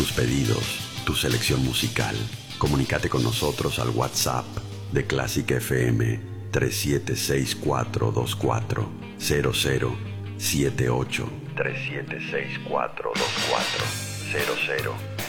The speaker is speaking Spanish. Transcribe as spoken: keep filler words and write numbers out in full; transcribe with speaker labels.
Speaker 1: tus pedidos, tu selección musical. Comunícate con nosotros al WhatsApp de Classic F M tres siete seis cuatro dos cuatro cero cero siete ocho. tres siete seis cuatro dos cuatro cero cero